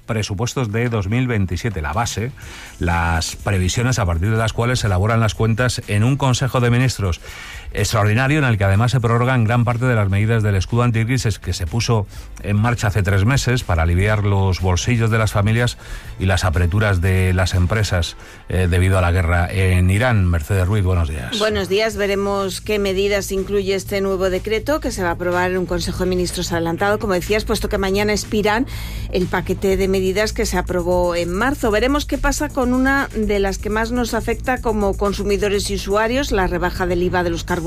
presupuestos de 2027, la base, las previsiones a partir de las cuales se elaboran las cuentas en un Consejo de Ministros extraordinario, en el que además se prorrogan gran parte de las medidas del escudo anticrisis que se puso en marcha hace 3 meses para aliviar los bolsillos de las familias y las apreturas de las empresas debido a la guerra en Irán. Mercedes Ruiz, buenos días. Buenos días. Veremos qué medidas incluye este nuevo decreto que se va a aprobar en un Consejo de Ministros adelantado, como decías, puesto que mañana expiran el paquete de medidas que se aprobó en marzo. Veremos qué pasa con una de las que más nos afecta como consumidores y usuarios, la rebaja del IVA de los carburantes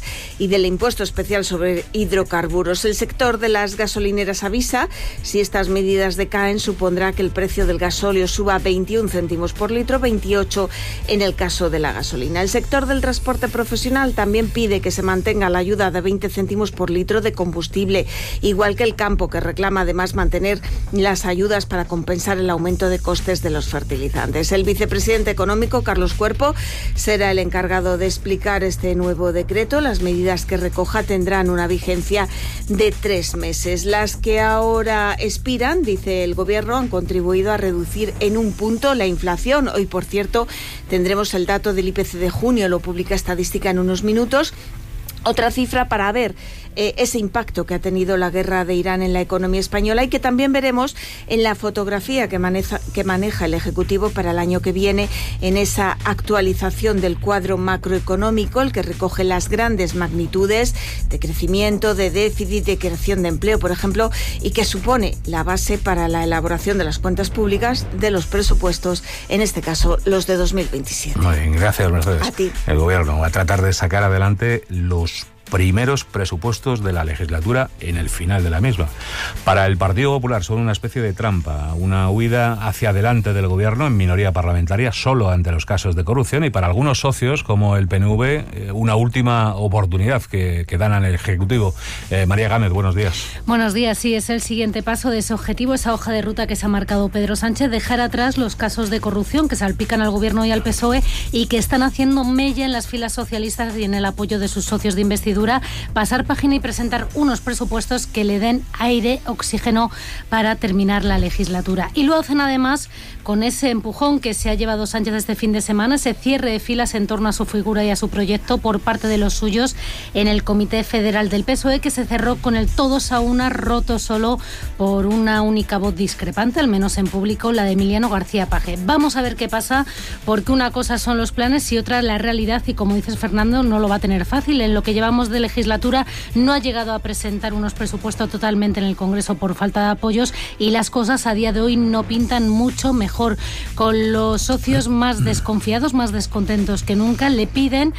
y del impuesto especial sobre hidrocarburos. El sector de las gasolineras avisa: si estas medidas decaen, supondrá que el precio del gasóleo suba 21 céntimos por litro, 28 en el caso de la gasolina. El sector del transporte profesional también pide que se mantenga la ayuda de 20 céntimos por litro de combustible, igual que el campo, que reclama además mantener las ayudas para compensar el aumento de costes de los fertilizantes. El vicepresidente económico, Carlos Cuerpo, será el encargado de explicar este nuevo decreto. Las medidas que recoja tendrán una vigencia de 3 meses. Las que ahora expiran, dice el Gobierno, han contribuido a reducir en un punto la inflación. Hoy, por cierto, tendremos el dato del IPC de junio, lo publica Estadística en unos minutos. Otra cifra para ver ese impacto que ha tenido la guerra de Irán en la economía española, y que también veremos en la fotografía que maneja el Ejecutivo para el año que viene, en esa actualización del cuadro macroeconómico, el que recoge las grandes magnitudes de crecimiento, de déficit, de creación de empleo, por ejemplo, y que supone la base para la elaboración de las cuentas públicas, de los presupuestos, en este caso los de 2027. Muy bien, gracias, Mercedes. A ti. El Gobierno va a tratar de sacar adelante los primeros presupuestos de la legislatura en el final de la misma. Para el Partido Popular son una especie de trampa, una huida hacia adelante del Gobierno en minoría parlamentaria solo ante los casos de corrupción, y para algunos socios como el PNV una última oportunidad que dan al Ejecutivo. María Gámez, buenos días. Buenos días. Sí, es el siguiente paso de ese objetivo, esa hoja de ruta que se ha marcado Pedro Sánchez: dejar atrás los casos de corrupción que salpican al Gobierno y al PSOE y que están haciendo mella en las filas socialistas y en el apoyo de sus socios de investidura. Pasar página y presentar unos presupuestos que le den aire, oxígeno para terminar la legislatura. Y lo hacen además con ese empujón que se ha llevado Sánchez este fin de semana, ese cierre de filas en torno a su figura y a su proyecto por parte de los suyos en el Comité Federal del PSOE, que se cerró con el todos a una, roto solo por una única voz discrepante, al menos en público, la de Emiliano García Paje. Vamos a ver qué pasa, porque una cosa son los planes y otra la realidad, y como dices, Fernando, no lo va a tener fácil. En lo que llevamos de legislatura no ha llegado a presentar unos presupuestos totalmente en el Congreso por falta de apoyos, y las cosas a día de hoy no pintan mucho mejor. Con los socios más desconfiados, más descontentos que nunca, le piden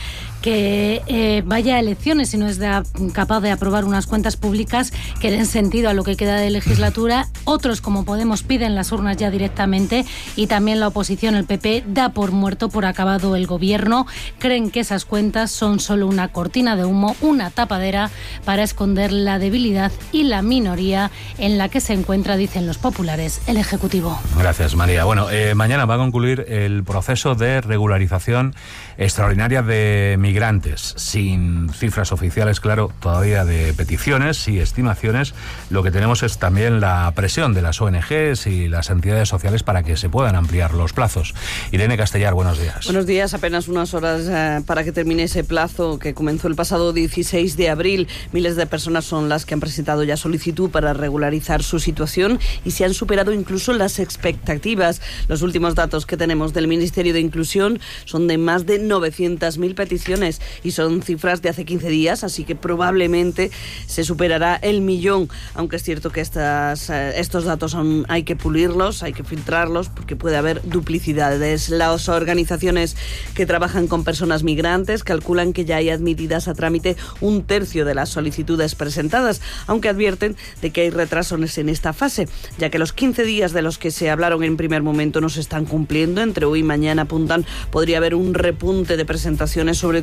que vaya a elecciones si no es capaz de aprobar unas cuentas públicas que den sentido a lo que queda de legislatura. Otros, como Podemos, piden las urnas ya directamente, y también la oposición, el PP, da por muerto, por acabado el Gobierno. Creen que esas cuentas son solo una cortina de humo, una tapadera para esconder la debilidad y la minoría en la que se encuentra, dicen los populares, el Ejecutivo. Gracias, María. Bueno, mañana va a concluir el proceso de regularización extraordinaria de migrantes, sin cifras oficiales, claro, todavía, de peticiones y estimaciones. Lo que tenemos es también la presión de las ONGs y las entidades sociales para que se puedan ampliar los plazos. Irene Castellar, buenos días. Buenos días. Apenas unas horas para que termine ese plazo que comenzó el pasado 16 de abril. Miles de personas son las que han presentado ya solicitud para regularizar su situación, y se han superado incluso las expectativas. Los últimos datos que tenemos del Ministerio de Inclusión son de más de 900.000 peticiones, y son cifras de hace 15 días, así que probablemente se superará el 1.000.000, aunque es cierto que estos datos aún hay que pulirlos, hay que filtrarlos, porque puede haber duplicidades. Las organizaciones que trabajan con personas migrantes calculan que ya hay admitidas a trámite 1/3 de las solicitudes presentadas, aunque advierten de que hay retrasos en esta fase, ya que los 15 días de los que se hablaron en primer momento no se están cumpliendo. Entre hoy y mañana, apuntan, podría haber un repunte de presentaciones, sobre todo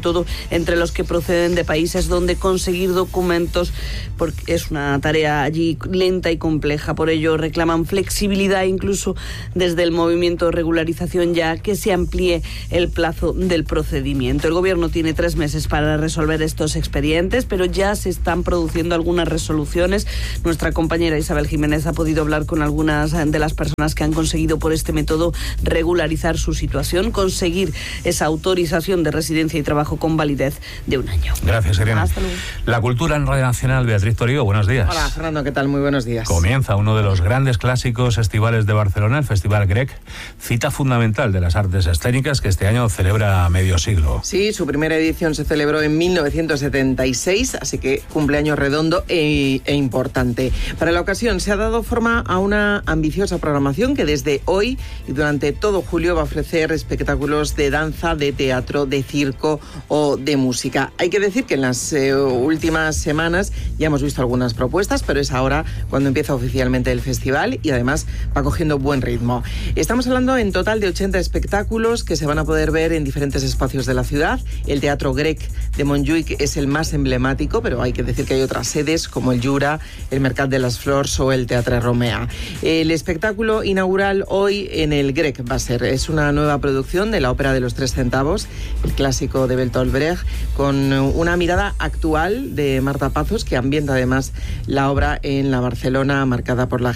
todo entre los que proceden de países donde conseguir documentos porque es una tarea allí lenta y compleja. Por ello reclaman flexibilidad incluso desde el movimiento Regularización Ya, que se amplíe el plazo del procedimiento. El gobierno tiene 3 meses para resolver estos expedientes, pero ya se están produciendo algunas resoluciones. Nuestra compañera Isabel Jiménez ha podido hablar con algunas de las personas que han conseguido por este método regularizar su situación, conseguir esa autorización de residencia y trabajo con validez de 1 año. Gracias, Irene. Hasta luego. La cultura en Radio Nacional, Beatriz Torío, buenos días. Hola, Fernando, ¿qué tal? Muy buenos días. Comienza uno de los grandes clásicos estivales de Barcelona, el Festival Grec, cita fundamental de las artes escénicas que este año celebra medio siglo. Sí, su primera edición se celebró en 1976, así que cumpleaños redondo e importante. Para la ocasión se ha dado forma a una ambiciosa programación que desde hoy y durante todo julio va a ofrecer espectáculos de danza, de teatro, de circo o de música. Hay que decir que en las últimas semanas ya hemos visto algunas propuestas, pero es ahora cuando empieza oficialmente el festival y además va cogiendo buen ritmo. Estamos hablando en total de 80 espectáculos que se van a poder ver en diferentes espacios de la ciudad. El Teatro Grec de Montjuïc es el más emblemático, pero hay que decir que hay otras sedes como el Jura, el Mercat de las Flors o el Teatre Romea. El espectáculo inaugural hoy en el Grec es una nueva producción de la ópera de los 3 centavos, el clásico de Bertolt Brecht, con una mirada actual de Marta Pazos, que ambienta además la obra en la Barcelona marcada por la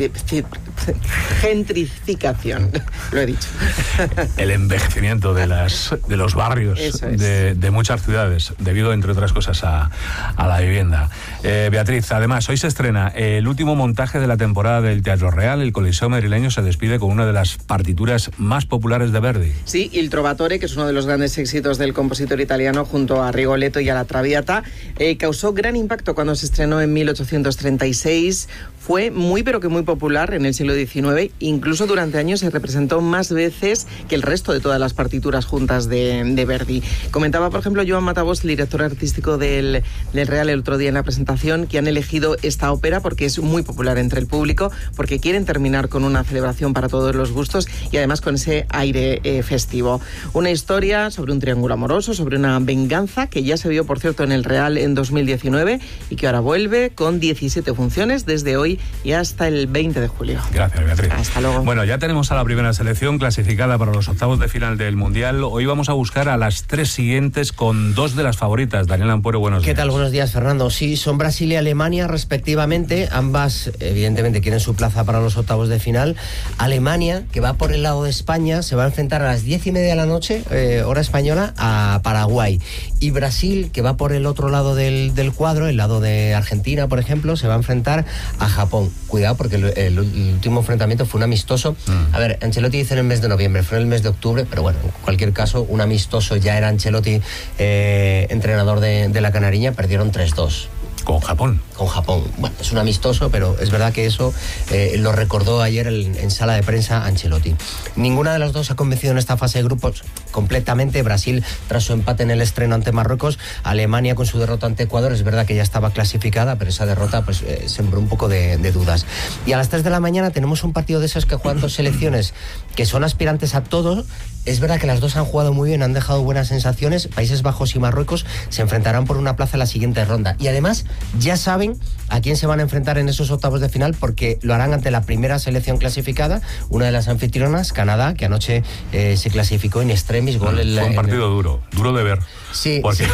gentrificación. Lo he dicho. El envejecimiento de los barrios de muchas ciudades, debido, entre otras cosas, a la vivienda. Beatriz, además, hoy se estrena el último montaje de la temporada del Teatro Real. El Coliseo madrileño se despide con una de las partituras más populares de Verdi. Sí, Il Trovatore, que es uno de los grandes éxitos del compositor italiano junto a Rigoletto y a la Traviata, causó gran impacto cuando se estrenó en 1836. Fue muy pero que muy popular en el siglo XIX, incluso durante años se representó más veces que el resto de todas las partituras juntas de Verdi. Comentaba, por ejemplo, Joan Matabos, el director artístico del Real, el otro día en la presentación, que han elegido esta ópera porque es muy popular entre el público, porque quieren terminar con una celebración para todos los gustos y además con ese aire festivo. Una historia sobre un triángulo amoroso, sobre una venganza que ya se vio, por cierto, en el Real en 2019 y que ahora vuelve con 17 funciones desde hoy y hasta el 20 de julio. Gracias, Beatriz. Hasta luego. Bueno, ya tenemos a la primera selección clasificada para los octavos de final del Mundial. Hoy vamos a buscar a las 3 siguientes con 2 de las favoritas. Daniel Ampuero, buenos días. ¿Qué tal? Buenos días, Fernando. Sí, son Brasil y Alemania respectivamente. Ambas, evidentemente, quieren su plaza para los octavos de final. Alemania, que va por el lado de España, se va a enfrentar a las 10:30 de la noche, hora española, a Paraguay. Y Brasil, que va por el otro lado del cuadro, el lado de Argentina, por ejemplo, se va a enfrentar a Japón. Cuidado, porque el último enfrentamiento fue un amistoso. A ver, Ancelotti dice en el mes de noviembre, fue en el mes de octubre, pero bueno, en cualquier caso, un amistoso. Ya era Ancelotti entrenador de la Canariña, perdieron 3-2. Con Japón. Con Japón. Bueno, es un amistoso, pero es verdad que eso lo recordó ayer en sala de prensa Ancelotti. Ninguna de las dos ha convencido en esta fase de grupos completamente. Brasil, tras su empate en el estreno ante Marruecos, Alemania con su derrota ante Ecuador, es verdad que ya estaba clasificada, pero esa derrota pues sembró un poco de dudas. Y a las 3 de la mañana tenemos un partido de esos que juegan 2 selecciones que son aspirantes a todo. Es verdad que las dos han jugado muy bien, han dejado buenas sensaciones. Países Bajos y Marruecos se enfrentarán por una plaza en la siguiente ronda. Y además ya saben a quién se van a enfrentar en esos octavos de final, porque lo harán ante la primera selección clasificada, una de las anfitrionas, Canadá, que anoche se clasificó in extremis. Gol fue un partido duro de ver. Sí, porque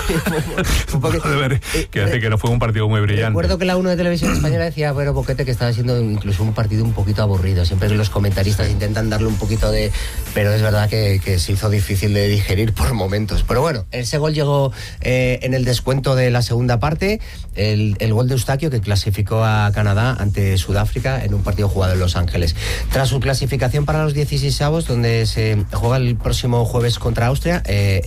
un poquito de ver, que hace que no fue un partido muy brillante. Recuerdo que la 1 de Televisión Española decía, bueno, Boquete, que estaba siendo incluso un partido un poquito aburrido. Siempre que los comentaristas intentan darle un poquito de... Pero es verdad que se hizo difícil de digerir por momentos. Pero bueno, ese gol llegó en el descuento de la segunda parte, el gol de Eustaquio, que clasificó a Canadá ante Sudáfrica en un partido jugado en Los Ángeles. Tras su clasificación para los 16avos, donde se juega el próximo jueves contra Austria,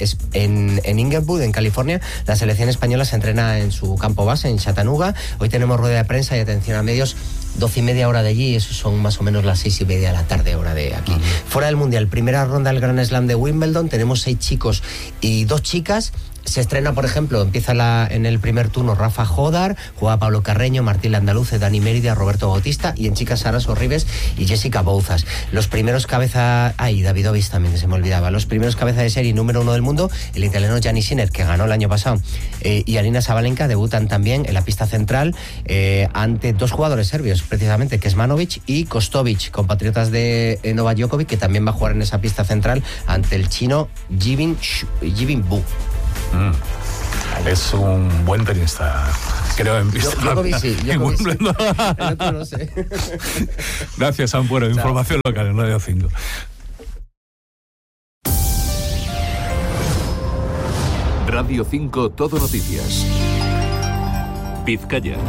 en Inglewood, en California, la selección española se entrena en su campo base, en Chattanooga. Hoy tenemos rueda de prensa y atención a medios, 12:30 hora de allí, eso son más o menos las 6:30 de la tarde hora de aquí. Fuera del Mundial, primera ronda del Grand Slam de Wimbledon, tenemos 6 chicos y 2 chicas. Se estrena, por ejemplo, empieza en el primer turno Rafa Jodar, juega Pablo Carreño, Martín Landaluce, Dani Mérida, Roberto Bautista, y en chicas Sara Sorribes y Jessica Bouzas. Los primeros David Ovis también, que se me olvidaba. Los primeros cabeza de serie número 1 del mundo, el italiano Gianni Sinner, que ganó el año pasado, y Arina Sabalenka debutan también en la pista central ante 2 jugadores serbios, precisamente, Kesmanovic y Kostovic, compatriotas de Novak Djokovic, que también va a jugar en esa pista central ante el chino Jibin Bu. Es un buen tenista, creo, en pista. Djokovic sí. El otro no sé. Gracias, Ampuero. Información local en Radio 5. Radio 5 Todo Noticias. Vizcaya.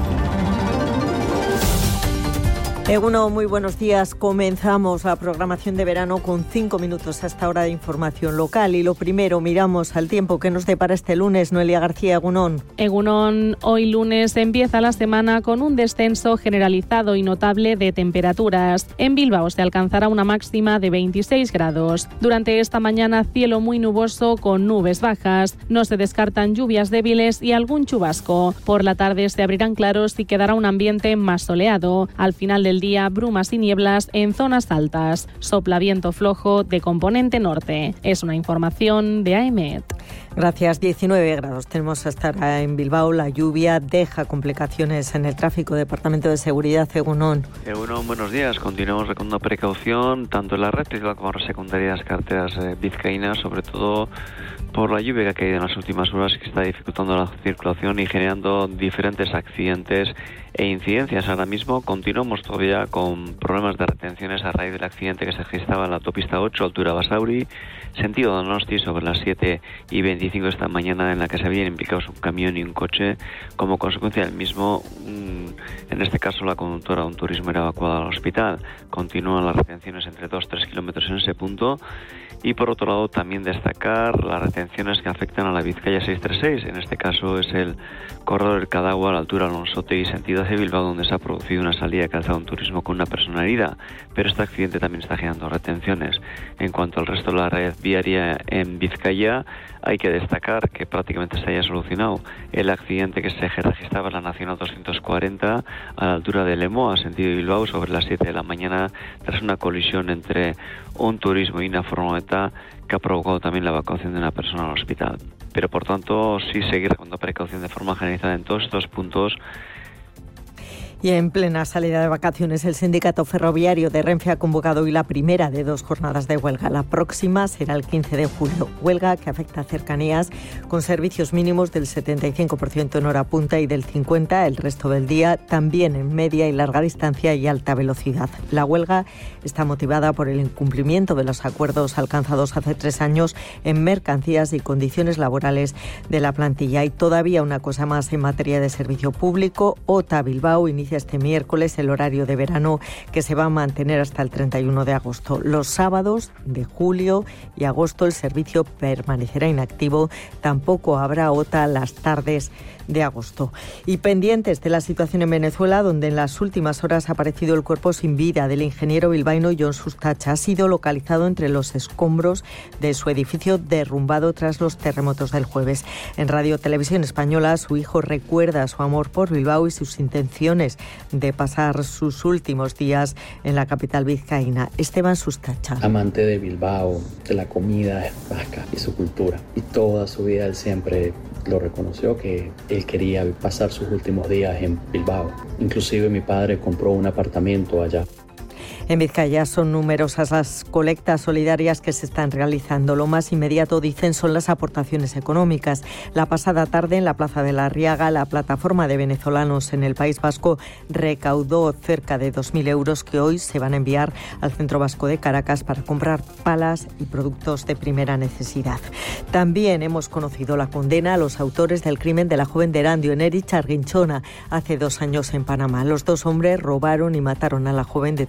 Eguno, muy buenos días. Comenzamos la programación de verano con 5 minutos a esta hora de información local. Y lo primero, miramos al tiempo que nos depara este lunes. Noelia García, Egunon. Egunon, hoy lunes empieza la semana con un descenso generalizado y notable de temperaturas. En Bilbao se alcanzará una máxima de 26 grados. Durante esta mañana, cielo muy nuboso con nubes bajas. No se descartan lluvias débiles y algún chubasco. Por la tarde se abrirán claros y quedará un ambiente más soleado. Al final del día, brumas y nieblas en zonas altas. Sopla viento flojo de componente norte. Es una información de AEMET. Gracias. 19 grados tenemos hasta ahora en Bilbao. La lluvia deja complicaciones en el tráfico. Departamento de Seguridad, Egunon. Egunon, buenos días. Continuamos recomendando precaución tanto en la red principal como en las secundarias carreteras vizcaínas, sobre todo por la lluvia que ha caído en las últimas horas, que está dificultando la circulación y generando diferentes accidentes e incidencias. Ahora mismo continuamos todavía con problemas de retenciones a raíz del accidente que se registraba en la autopista 8, altura Basauri, sentido Donosti, sobre las 7:25 de esta mañana, en la que se habían implicados un camión y un coche. Como consecuencia del mismo, en este caso la conductora de un turismo era evacuada al hospital. Continúan las retenciones entre 2-3 kilómetros en ese punto. Y por otro lado, también destacar las retenciones que afectan a la Vizcaya 636. En este caso es el corredor del Cadagua, a la altura Alonsote y sentido hacia Bilbao, donde se ha producido una salida que ha causado un turismo con una persona herida. Pero este accidente también está generando retenciones. En cuanto al resto de la red viaria en Vizcaya, hay que destacar que prácticamente se haya solucionado el accidente que se registraba en la Nacional 240 a la altura de Lemoa, sentido Bilbao, sobre las 7 de la mañana, tras una colisión entre un turismo y una furgoneta que ha provocado también la evacuación de una persona al hospital. Pero por tanto, sí seguir con precaución de forma generalizada en todos estos puntos. Y en plena salida de vacaciones, el sindicato ferroviario de Renfe ha convocado hoy la primera de 2 jornadas de huelga. La próxima será el 15 de julio. Huelga que afecta a cercanías con servicios mínimos del 75% en hora punta y del 50% el resto del día, también en media y larga distancia y alta velocidad. La huelga está motivada por el incumplimiento de los acuerdos alcanzados hace 3 años en mercancías y condiciones laborales de la plantilla. Y todavía una cosa más en materia de servicio público. OTA Bilbao inicia este miércoles el horario de verano que se va a mantener hasta el 31 de agosto. Los sábados de julio y agosto el servicio permanecerá inactivo. Tampoco habrá OTA las tardes de agosto. Y pendientes de la situación en Venezuela, donde en las últimas horas ha aparecido el cuerpo sin vida del ingeniero bilbaíno Jon Sustacha. Ha sido localizado entre los escombros de su edificio derrumbado tras los terremotos del jueves. En Radio Televisión Española, su hijo recuerda su amor por Bilbao y sus intenciones de pasar sus últimos días en la capital vizcaína. Esteban Sustacha. Amante de Bilbao, de la comida vasca y su cultura. Y toda su vida él siempre lo reconoció, que él quería pasar sus últimos días en Bilbao. Inclusive mi padre compró un apartamento allá. En Vizcaya son numerosas las colectas solidarias que se están realizando. Lo más inmediato, dicen, son las aportaciones económicas. La pasada tarde, en la Plaza de la Arriaga, la plataforma de venezolanos en el País Vasco recaudó cerca de 2.000 euros que hoy se van a enviar al Centro Vasco de Caracas para comprar palas y productos de primera necesidad. También hemos conocido la condena a los autores del crimen de la joven de Erandio, en Erich Arginchona, hace 2 años en Panamá. Los 2 hombres robaron y mataron a la joven de 30 años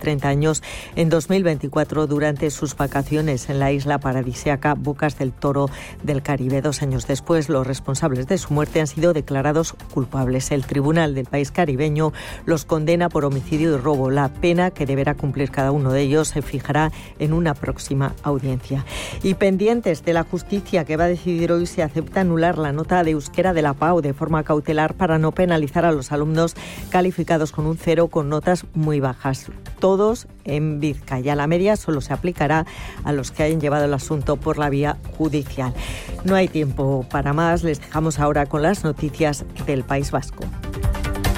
años en 2024 durante sus vacaciones en la isla paradisíaca Bocas del Toro del Caribe. 2 años después, los responsables de su muerte han sido declarados culpables. El tribunal del país caribeño los condena por homicidio y robo. La pena que deberá cumplir cada uno de ellos se fijará en una próxima audiencia. Y pendientes de la justicia, que va a decidir hoy si acepta anular la nota de euskera de la PAU de forma cautelar para no penalizar a los alumnos calificados con un 0 con notas muy bajas. Todos en Vizcaya. La media solo se aplicará a los que hayan llevado el asunto por la vía judicial. No hay tiempo para más. Les dejamos ahora con las noticias del País Vasco.